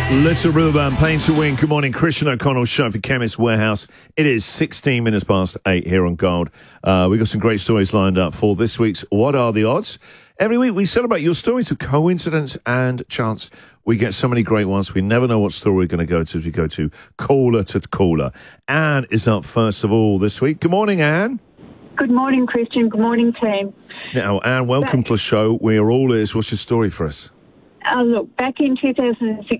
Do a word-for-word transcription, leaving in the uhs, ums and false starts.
Little Riverband, Pain to Win. Good morning, Christian O'Connell, show for Chemist Warehouse. It is sixteen minutes past eight here on Gold. Uh, we've got some great stories lined up for this week's What Are the Odds? Every week we celebrate your stories of coincidence and chance. We get so many great ones. We never know what story we're going to go to as we go to caller to caller. Anne is up first of all this week. Good morning, Anne. Good morning, Christian. Good morning, team. Now, Anne, welcome back, to the show. We are all ears. What's your story for us? Uh, look, back in two thousand six.